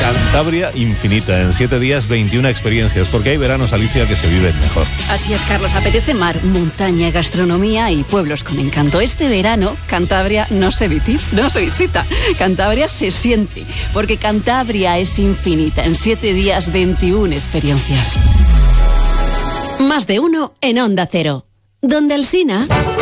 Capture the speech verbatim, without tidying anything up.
Cantabria infinita, en siete días veintiuna experiencias, porque hay veranos, Alicia, que se viven mejor. Así es, Carlos, apetece mar, montaña, gastronomía y pueblos con encanto. Este verano, Cantabria no se visita, no se visita, Cantabria se siente, porque Cantabria es infinita, en siete días veintiuna experiencias. Más de uno en Onda Cero. Donde Alsina...